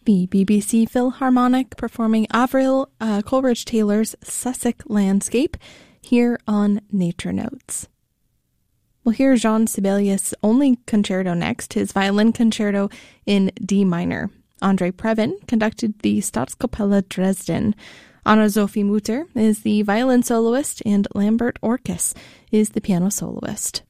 The BBC Philharmonic performing Avril Coleridge-Taylor's Sussex Landscape here on Nature Notes. We'll hear Jean Sibelius' only concerto next, his violin concerto in D minor. André Previn conducted the Staatskapelle Dresden. Anna-Sophie Mutter is the violin soloist, and Lambert Orkes is the piano soloist.